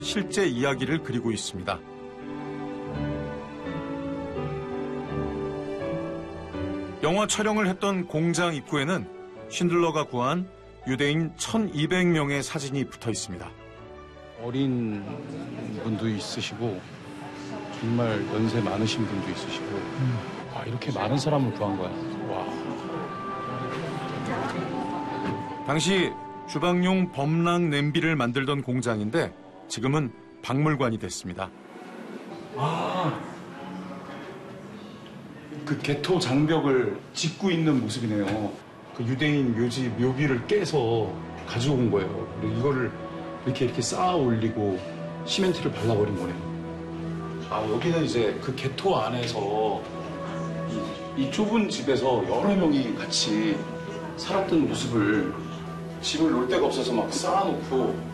실제 이야기를 그리고 있습니다. 영화 촬영을 했던 공장 입구에는 신들러가 구한 유대인 1,200명의 사진이 붙어 있습니다. 어린 분도 있으시고 정말 연세 많으신 분도 있으시고 이렇게 많은 사람을 구한 거야. 와. 당시 주방용 범랑 냄비를 만들던 공장인데 지금은 박물관이 됐습니다. 그 개토 장벽을 짓고 있는 모습이네요. 그 유대인 묘비를 깨서 가져온 거예요. 그리고 이거를 이렇게 쌓아 올리고 시멘트를 발라버린 거네요. 여기는 이제 그 개토 안에서 이 좁은 집에서 여러 명이 같이 살았던 모습을 집을 놓을 데가 없어서 막 쌓아놓고.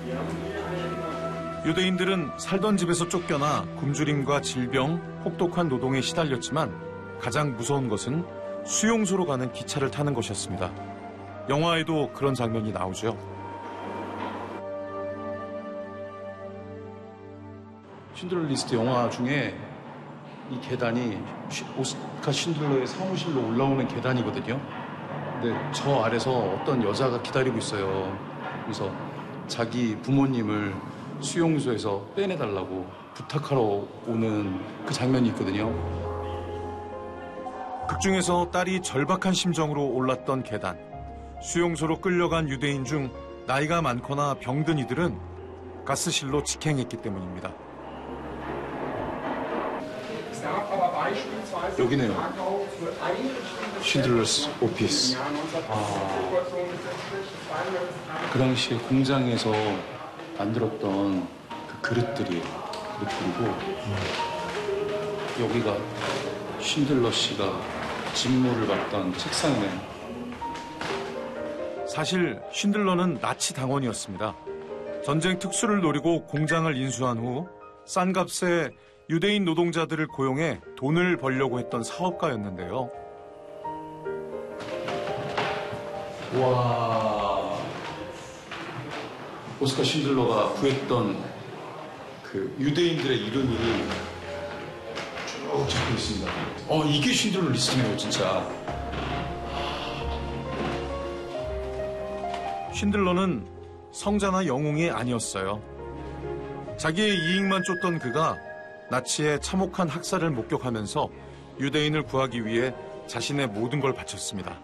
유대인들은 살던 집에서 쫓겨나 굶주림과 질병, 혹독한 노동에 시달렸지만 가장 무서운 것은 수용소로 가는 기차를 타는 것이었습니다. 영화에도 그런 장면이 나오죠. 신들러 리스트 영화 중에 이 계단이 오스카 신들러의 사무실로 올라오는 계단이거든요. 근데 저 아래서 어떤 여자가 기다리고 있어요. 그래서 자기 부모님을 수용소에서 빼내달라고 부탁하러 오는 그 장면이 있거든요. 극중에서 딸이 절박한 심정으로 올랐던 계단. 수용소로 끌려간 유대인 중 나이가 많거나 병든 이들은 가스실로 직행했기 때문입니다. 여기네요. 신들러스 오피스. 그 당시에 공장에서 만들었던 그 그릇들이에요. 그리고 여기가 신들러 씨가 직무를 맡던 책상이네요. 사실 신들러는 나치 당원이었습니다. 전쟁 특수를 노리고 공장을 인수한 후 싼 값에 유대인 노동자들을 고용해 돈을 벌려고 했던 사업가였는데요. 와, 오스카 신들러가 구했던 그 유대인들의 이름이 쭉 적혀 있습니다. 이게 신들러 리스트네요, 진짜. 신들러는 성자나 영웅이 아니었어요. 자기의 이익만 쫓던 그가 나치의 참혹한 학살을 목격하면서 유대인을 구하기 위해 자신의 모든 걸 바쳤습니다.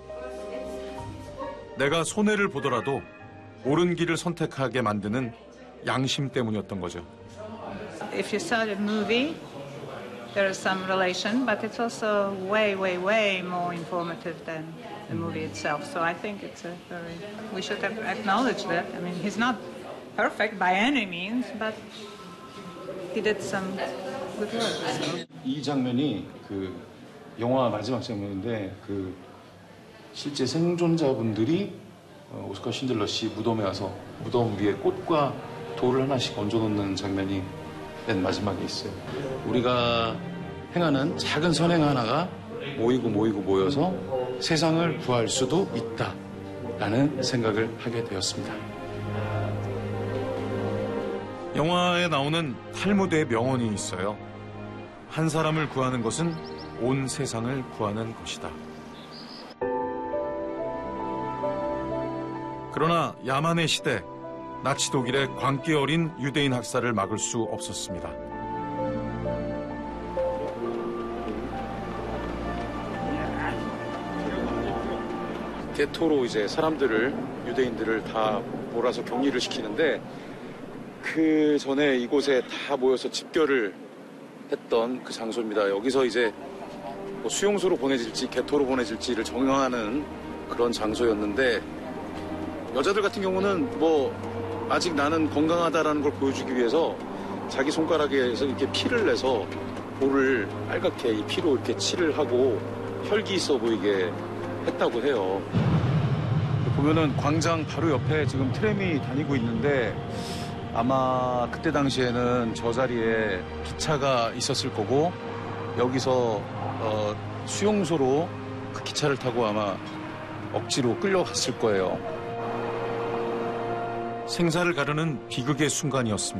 내가 손해를 보더라도 옳은 길을 선택하게 만드는 양심 때문이었던 거죠. If you saw the movie, there is some relation, but it's also way, way, way more informative than the movie itself. So I think it's we should have acknowledged that. I mean, he's not perfect by any means, but he did some good work. 이 장면이 그 영화 마지막 장면인데 그 실제 생존자분들이 오스카 신들러 씨 무덤에 와서 무덤 위에 꽃과 돌을 하나씩 얹어놓는 장면이 맨 마지막에 있어요. 우리가 행하는 작은 선행 하나가 모여서 세상을 구할 수도 있다라는 생각을 하게 되었습니다. 영화에 나오는 탈무드의 명언이 있어요. 한 사람을 구하는 것은 온 세상을 구하는 것이다. 그러나 야만의 시대, 나치 독일의 광기 어린 유대인 학살을 막을 수 없었습니다. 게토로 이제 유대인들을 다 몰아서 격리를 시키는데 그 전에 이곳에 다 모여서 집결을 했던 그 장소입니다. 여기서 이제 뭐 수용소로 보내질지 게토로 보내질지를 정하는 그런 장소였는데 여자들 같은 경우는 뭐 아직 나는 건강하다라는 걸 보여주기 위해서 자기 손가락에서 이렇게 피를 내서 볼을 빨갛게 이 피로 이렇게 칠을 하고 혈기 있어 보이게 했다고 해요. 보면은 광장 바로 옆에 지금 트램이 다니고 있는데 아마 그때 당시에는 저 자리에 기차가 있었을 거고 여기서 수용소로 그 기차를 타고 아마 억지로 끌려갔을 거예요. 생사를 가르는 비극의 순간이었습니다.